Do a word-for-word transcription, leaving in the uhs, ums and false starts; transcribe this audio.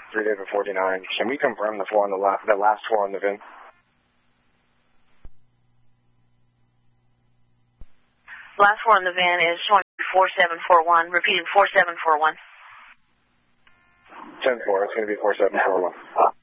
three David forty-nine. Can we confirm the four on the, la the last four on the V I N? Last four on the V I N is four seven four one. Repeating four seven four one. ten four. It's going to be four seven four one.